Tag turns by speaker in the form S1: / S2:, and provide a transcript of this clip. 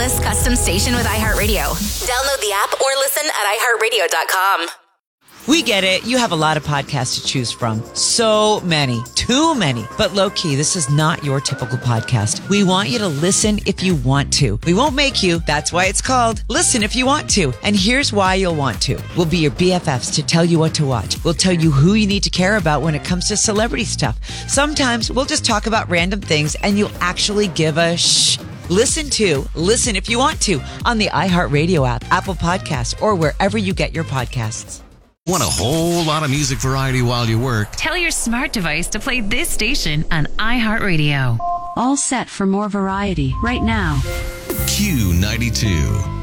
S1: Canada's custom station with iHeartRadio. Download the app or listen at iHeartRadio.com.
S2: We get it. You have a lot of podcasts to choose from. So many. Too many. But low-key, this is not your typical podcast. We want you to listen if you want to. We won't make you. That's why it's called Listen If You Want To. And here's why you'll want to. We'll be your BFFs to tell you what to watch. We'll tell you who you need to care about when it comes to celebrity stuff. Sometimes we'll just talk about random things and you'll actually give a shh. Listen If You Want To on the iHeartRadio app, Apple Podcasts, or wherever you get your podcasts.
S3: Want a whole lot of music variety while you work?
S4: Tell your smart device to play this station on iHeartRadio.
S5: All set for more variety right now.
S3: Q92.